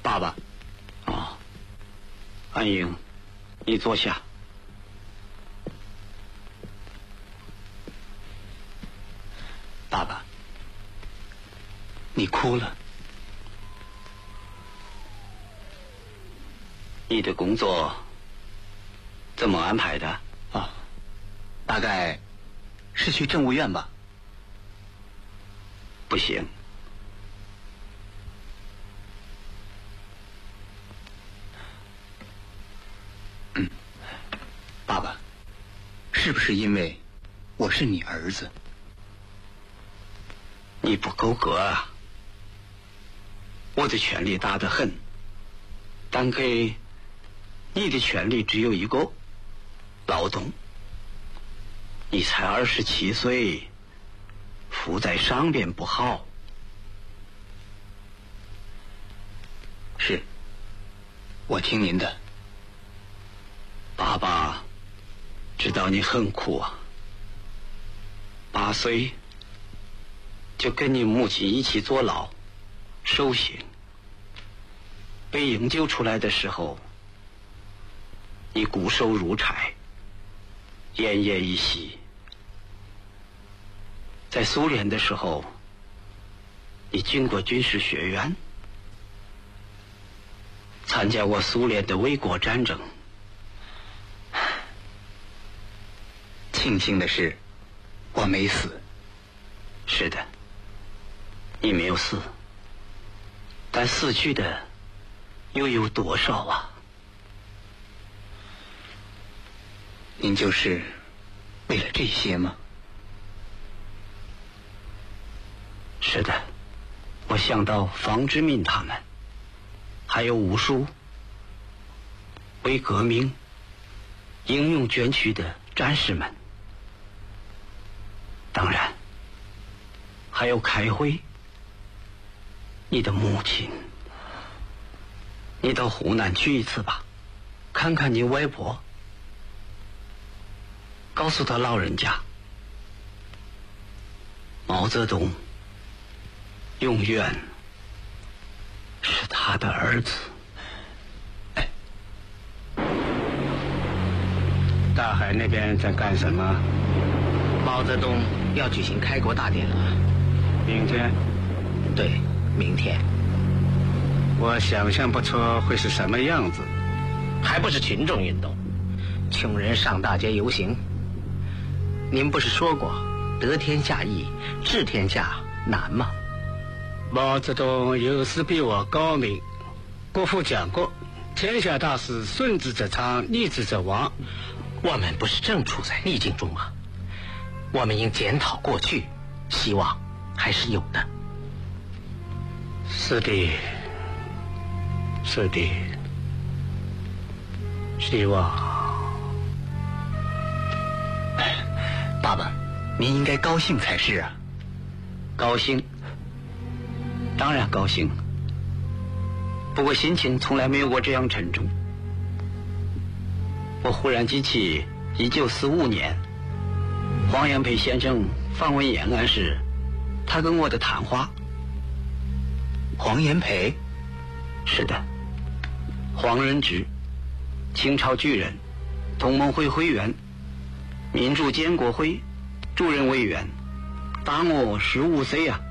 爸爸。 哦，安英，你坐下。 爸爸，你哭了。 你的工作怎么安排的？ 啊，大概是去政务院吧。 不行， 爸爸，是不是因为我是你儿子？ 你不够格啊！我的权力大得很，但给你的权利只有一个：劳动。你才27岁，浮在上边不好。 是，我听您的。 爸爸知道你很苦啊，8岁就跟你母亲一起坐牢受刑，被营救出来的时候，你骨瘦如柴，奄奄一息。在苏联的时候，你进过军事学院，参加过苏联的卫国战争。 庆幸的是，我没死。 是的，你没有死，但死去的又有多少啊？ 您就是为了这些吗？ 是的，我想到方志敏他们，还有无数为革命英勇捐躯的战士们，当然还有开会你的母亲。你到湖南去一次吧，看看你外婆，告诉他老人家，毛泽东永远是他的儿子。 大海那边在干什么？ 毛泽东要举行开国大典了。 明天？ 对，明天。 我想象不出会是什么样子。 还不是群众运动，穷人上大街游行。您不是说过得天下易，治天下难吗？ 毛泽东有时比我高明。国父讲过，天下大事，顺之则昌，逆之则亡。 我们不是正处在逆境中吗？我们应检讨过去，希望还是有的。 是的，是的，希望。 爸爸，您应该高兴才是啊。 高兴，当然高兴，不过心情从来没有过这样沉重。我忽然记起1945年黄炎培先生访问延安时他跟我的谈话。 黄炎培？ 是的，黄仁之，清朝举人，同盟会会员，民主建国会主任委员，大我15岁啊。